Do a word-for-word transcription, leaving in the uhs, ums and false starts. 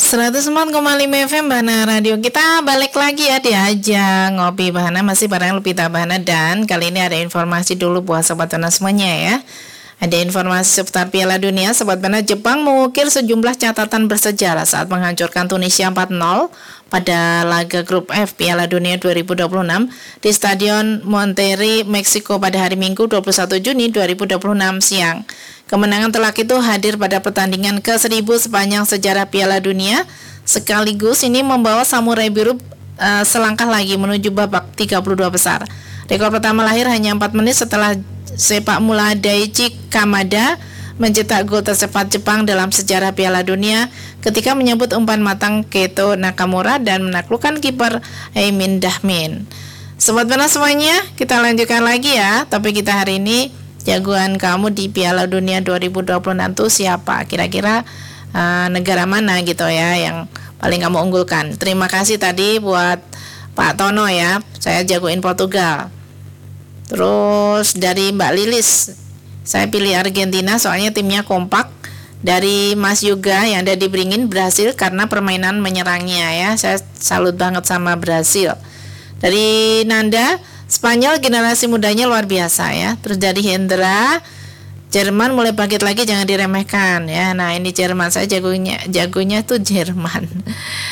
seratus empat koma lima F M Bahana Radio. Kita balik lagi ya di Aja Ngopi Bahana, masih bareng Lupita Bahana. Dan kali ini ada informasi dulu buat Sobat Bahana semuanya ya. Ada informasi seputar Piala Dunia. Sobat Bahana, Jepang mengukir sejumlah catatan bersejarah saat menghancurkan Tunisia empat nol pada laga grup F Piala Dunia dua ribu dua puluh enam di Stadion Monterrey, Meksiko pada hari Minggu dua puluh satu Juni dua ribu dua puluh enam siang. Kemenangan telak itu hadir pada pertandingan ke seribu sepanjang sejarah Piala Dunia, sekaligus ini membawa Samurai Biru uh, selangkah lagi menuju babak tiga puluh dua besar. Rekor pertama lahir hanya empat menit setelah sepak mula Daichi Kamada mencetak gol tercepat Jepang dalam sejarah Piala Dunia ketika menyambut umpan matang Keito Nakamura dan menaklukkan kiper Aimin Dahmin. Sobat Bahana semuanya, kita lanjutkan lagi ya. Topik kita hari ini, jagoan kamu di Piala Dunia dua ribu dua puluh enam itu siapa? Kira-kira uh, negara mana gitu ya yang paling kamu unggulkan? Terima kasih tadi buat Pak Tono ya, saya jagoin Portugal. Terus dari Mbak Lilis, saya pilih Argentina soalnya timnya kompak. Dari Mas Yuga yang ada di Beringin, Brasil karena permainan menyerangnya ya, saya salut banget sama Brasil. Dari Nanda, Spanyol generasi mudanya luar biasa ya. Terus dari Hendra, Jerman mulai bangkit lagi, jangan diremehkan ya. Nah ini Jerman, saya jagonya jagonya tuh Jerman.